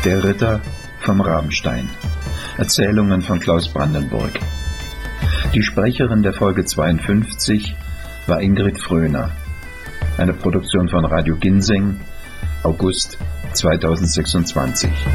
Der Ritter vom Rabenstein. Erzählungen von Klaus Brandenburg. Die Sprecherin der Folge 52 war Ingrid Fröhner. Eine Produktion von Radio Ginseng, August 2026.